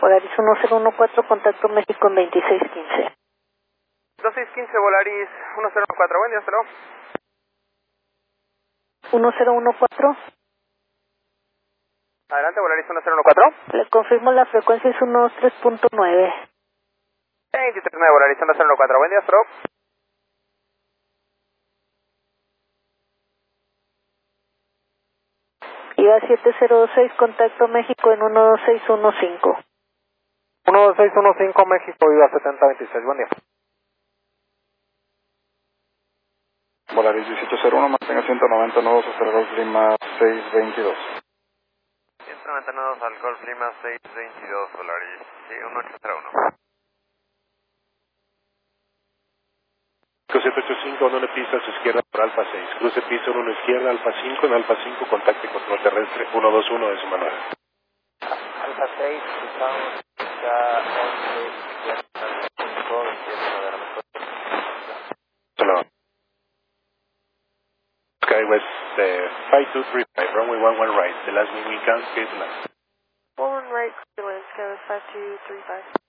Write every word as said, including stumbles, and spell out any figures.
Volaris uno cero uno cuatro, contacto México en veintiséis quince. veintiséis quince, Volaris uno cero uno cuatro, buen día, hasta luego. uno cero uno cuatro. Adelante, Volaris uno cero uno cuatro. Le confirmo la frecuencia es uno dos tres punto nueve. veintitrés nueve, Volaris uno cero uno cuatro, buen día, hasta luego. I V A siete cero dos seis, contacto México en uno dos seis uno cinco. uno dos seis uno cinco, México, I V A setenta veintiséis, buen día. Volaris diecisiete cero uno, mantenga ciento noventa nudos hasta el Golf Lima seis veintidós. ciento noventa nudos al Golf Lima seis veintidós, Volaris, sí, uno ocho cero uno. siete ocho cinco, uno pista a su izquierda por Alfa seis. Cruce piso uno izquierda, Alfa cinco, en Alfa cinco, contacte control terrestre uno dos uno de su manual. Alfa seis, estamos ya once, Hello. Skywest uh, five two three five, runway one one right. The last name we count is last. One right, Skywest five two three five.